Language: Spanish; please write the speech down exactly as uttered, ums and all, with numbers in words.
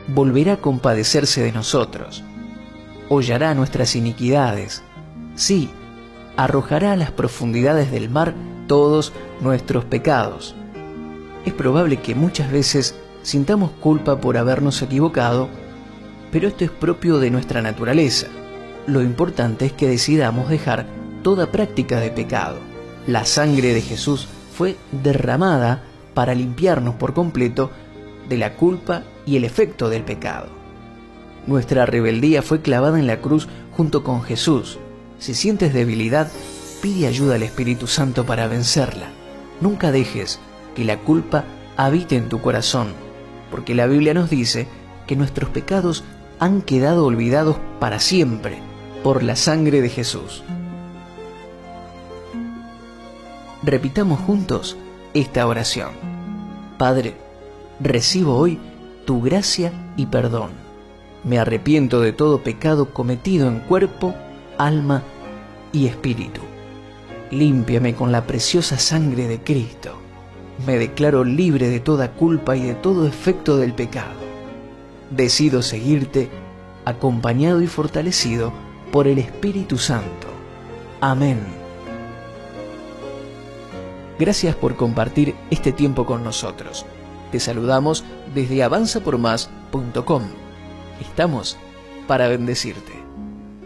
volverá a compadecerse de nosotros, hollará nuestras iniquidades, sí, arrojará a las profundidades del mar todos nuestros pecados. Es probable que muchas veces sintamos culpa por habernos equivocado, pero esto es propio de nuestra naturaleza. Lo importante es que decidamos dejar toda práctica de pecado. La sangre de Jesús fue derramada para limpiarnos por completo de la culpa y el efecto del pecado. Nuestra rebeldía fue clavada en la cruz junto con Jesús. Si sientes debilidad, pide ayuda al Espíritu Santo para vencerla. Nunca dejes que la culpa habite en tu corazón, porque la Biblia nos dice que nuestros pecados han quedado olvidados para siempre por la sangre de Jesús. Repitamos juntos esta oración. Padre, recibo hoy tu gracia y perdón. Me arrepiento de todo pecado cometido en cuerpo, alma y espíritu. Límpiame con la preciosa sangre de Cristo. Me declaro libre de toda culpa y de todo efecto del pecado. Decido seguirte, acompañado y fortalecido por el Espíritu Santo. Amén. Gracias por compartir este tiempo con nosotros. Te saludamos desde avanza por más punto com. Estamos para bendecirte.